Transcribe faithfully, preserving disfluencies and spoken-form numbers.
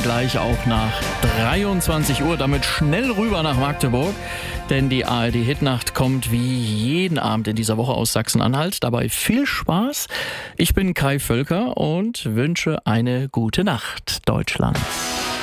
gleich auch nach dreiundzwanzig Uhr. Damit schnell rüber nach Magdeburg, denn die A R D-Hitnacht kommt wie jeden Abend in dieser Woche aus Sachsen-Anhalt. Dabei viel Spaß. Ich bin Kai Völker und wünsche eine gute Nacht, Deutschland.